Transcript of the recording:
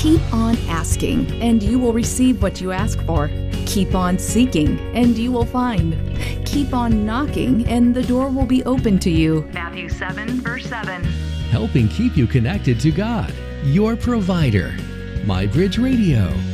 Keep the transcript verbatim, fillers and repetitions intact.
Keep on asking, and you will receive what you ask for. Keep on seeking, and you will find. Keep on knocking, and the door will be open to you. Matthew seven, verse seven. Helping keep you connected to God, your provider. MyBridge Radio.